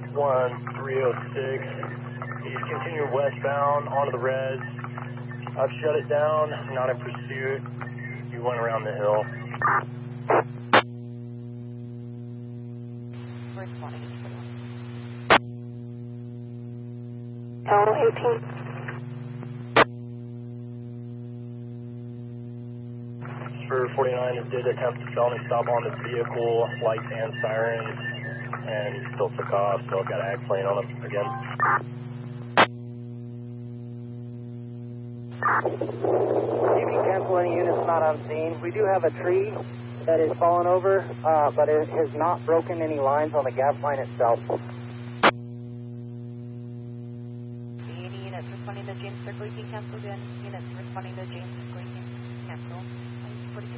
1306. He's continuing westbound onto the res. I've shut it down, not in pursuit. He went around the hill. Total 18. For 49, did attempt to felony stop on the vehicle, lights and sirens, and he still took off, so I've got ag plane on him again. You can cancel any units not on scene. We do have a tree that is fallen over, but it has not broken any lines on the gas line itself.